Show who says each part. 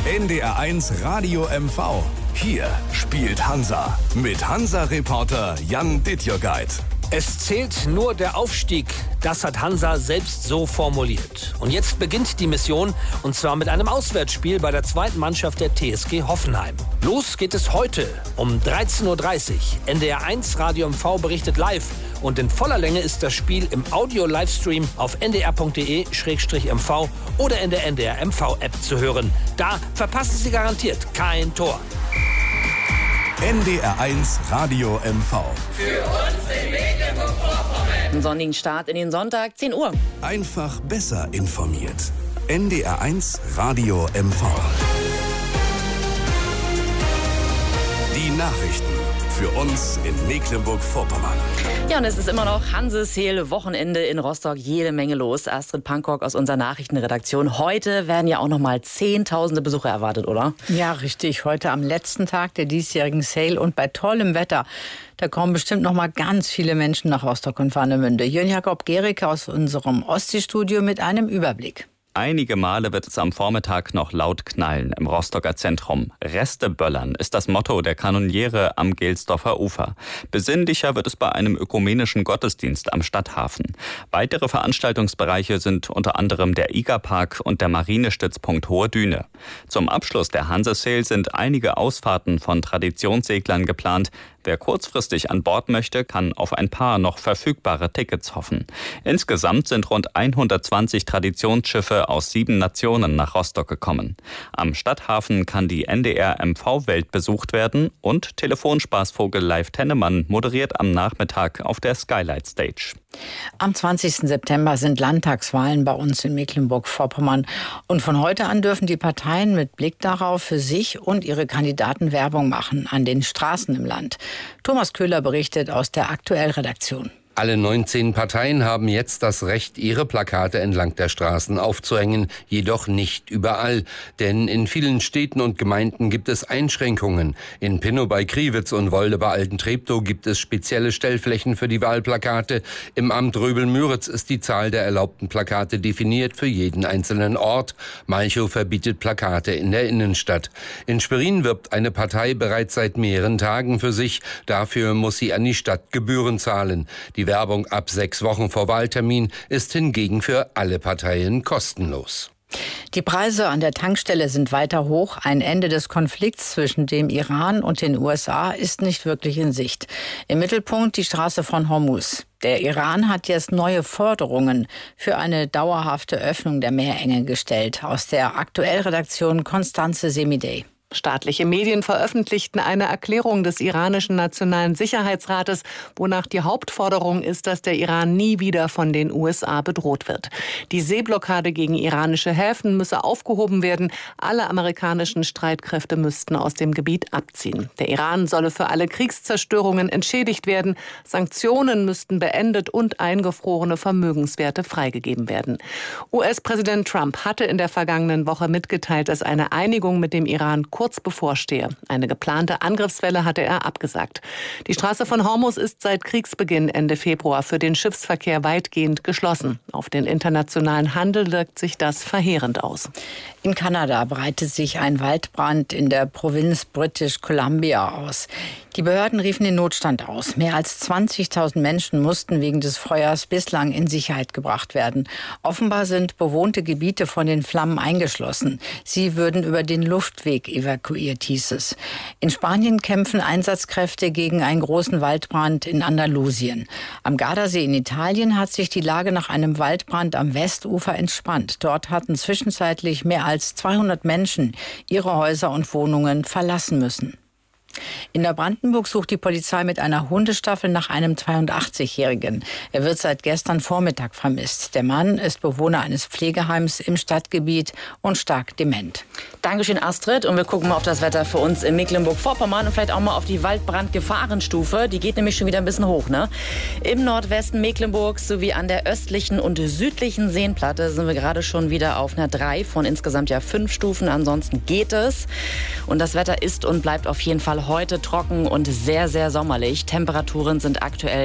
Speaker 1: NDR1 Radio MV. Hier spielt Hansa mit Hansa-Reporter Jan Dittjörgeit.
Speaker 2: Es zählt nur der Aufstieg. Das hat Hansa selbst so formuliert. Und jetzt beginnt die Mission, und zwar mit einem Auswärtsspiel bei der zweiten Mannschaft der TSG Hoffenheim. Los geht es heute um 13:30 Uhr. NDR1 Radio MV berichtet live. Und in voller Länge ist das Spiel im Audio-Livestream auf ndr.de/mv oder in der NDR MV-App zu hören. Da verpassen Sie garantiert kein Tor.
Speaker 1: NDR1 Radio MV.
Speaker 3: Für uns in Mecklenburg-Vorpommern.
Speaker 4: Einen sonnigen Start in den Sonntag, 10 Uhr.
Speaker 1: Einfach besser informiert. NDR1 Radio MV. Die Nachrichten für uns in Mecklenburg-Vorpommern.
Speaker 4: Ja, und es ist immer noch Hanseseel-Wochenende in Rostock. Jede Menge los. Astrid Pankok aus unserer Nachrichtenredaktion. Heute werden ja auch noch mal Zehntausende Besucher erwartet, oder?
Speaker 5: Ja, richtig. Heute am letzten Tag der diesjährigen Sale und bei tollem Wetter. Da kommen bestimmt noch mal ganz viele Menschen nach Rostock und Warnemünde. Jörn-Jakob Gericke aus unserem Ostseestudio mit einem Überblick.
Speaker 6: Einige Male wird es am Vormittag noch laut knallen im Rostocker Zentrum. Reste böllern ist das Motto der Kanoniere am Gelsdorfer Ufer. Besinnlicher wird es bei einem ökumenischen Gottesdienst am Stadthafen. Weitere Veranstaltungsbereiche sind unter anderem der Igerpark und der Marinestützpunkt Hohe Düne. Zum Abschluss der Hanseseel sind einige Ausfahrten von Traditionsseglern geplant. Wer kurzfristig an Bord möchte, kann auf ein paar noch verfügbare Tickets hoffen. Insgesamt sind rund 120 Traditionsschiffe aus 7 Nationen nach Rostock gekommen. Am Stadthafen kann die NDR-MV-Welt besucht werden und Telefonspaßvogel Leif Tennemann moderiert am Nachmittag auf der Skylight Stage.
Speaker 5: Am 20. September sind Landtagswahlen bei uns in Mecklenburg-Vorpommern. Und von heute an dürfen die Parteien mit Blick darauf für sich und ihre Kandidaten Werbung machen an den Straßen im Land. Thomas Köhler berichtet aus der Aktuell-Redaktion.
Speaker 7: Alle 19 Parteien haben jetzt das Recht, ihre Plakate entlang der Straßen aufzuhängen, jedoch nicht überall. Denn in vielen Städten und Gemeinden gibt es Einschränkungen. In Pinnow bei Kriwitz und Wolde bei Altentreptow gibt es spezielle Stellflächen für die Wahlplakate. Im Amt Röbel-Müritz ist die Zahl der erlaubten Plakate definiert für jeden einzelnen Ort. Malchow verbietet Plakate in der Innenstadt. In Schwerin wirbt eine Partei bereits seit mehreren Tagen für sich. Dafür muss sie an die Stadt Gebühren zahlen. Die Werbung ab 6 Wochen vor Wahltermin ist hingegen für alle Parteien kostenlos.
Speaker 5: Die Preise an der Tankstelle sind weiter hoch. Ein Ende des Konflikts zwischen dem Iran und den USA ist nicht wirklich in Sicht. Im Mittelpunkt die Straße von Hormuz. Der Iran hat jetzt neue Forderungen für eine dauerhafte Öffnung der Meerenge gestellt. Aus der Aktuell-Redaktion Konstanze Semidey.
Speaker 8: Staatliche Medien veröffentlichten eine Erklärung des iranischen Nationalen Sicherheitsrates, wonach die Hauptforderung ist, dass der Iran nie wieder von den USA bedroht wird. Die Seeblockade gegen iranische Häfen müsse aufgehoben werden. Alle amerikanischen Streitkräfte müssten aus dem Gebiet abziehen. Der Iran solle für alle Kriegszerstörungen entschädigt werden. Sanktionen müssten beendet und eingefrorene Vermögenswerte freigegeben werden. US-Präsident Trump hatte in der vergangenen Woche mitgeteilt, dass eine Einigung mit dem Iran kurz bevorstehe. Eine geplante Angriffswelle hatte er abgesagt. Die Straße von Hormuz ist seit Kriegsbeginn Ende Februar für den Schiffsverkehr weitgehend geschlossen. Auf den internationalen Handel wirkt sich das verheerend aus.
Speaker 5: In Kanada breitet sich ein Waldbrand in der Provinz British Columbia aus. Die Behörden riefen den Notstand aus. Mehr als 20.000 Menschen mussten wegen des Feuers bislang in Sicherheit gebracht werden. Offenbar sind bewohnte Gebiete von den Flammen eingeschlossen. Sie würden über den Luftweg evakuiert, hieß es. In Spanien kämpfen Einsatzkräfte gegen einen großen Waldbrand in Andalusien. Am Gardasee in Italien hat sich die Lage nach einem Waldbrand am Westufer entspannt. Dort hatten zwischenzeitlich mehr als 200 Menschen ihre Häuser und Wohnungen verlassen müssen. In Neubrandenburg sucht die Polizei mit einer Hundestaffel nach einem 82-Jährigen. Er wird seit gestern Vormittag vermisst. Der Mann ist Bewohner eines Pflegeheims im Stadtgebiet und stark dement.
Speaker 4: Dankeschön, Astrid. Und wir gucken mal auf das Wetter für uns in Mecklenburg-Vorpommern und vielleicht auch mal auf die Waldbrandgefahrenstufe. Die geht nämlich schon wieder ein bisschen hoch, ne? Im Nordwesten Mecklenburgs sowie an der östlichen und südlichen Seenplatte sind wir gerade schon wieder auf einer 3 von insgesamt ja 5 Stufen. Ansonsten geht es. Und das Wetter ist und bleibt auf jeden Fall heute trocken und sehr, sehr sommerlich. Temperaturen sind aktuell